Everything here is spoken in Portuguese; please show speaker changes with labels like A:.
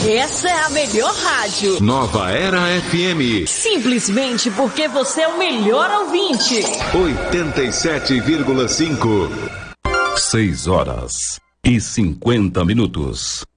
A: Essa é a melhor rádio.
B: Nova Era FM.
A: Simplesmente porque você é o melhor ouvinte.
B: 87,5.
C: 6 horas e 50 minutos.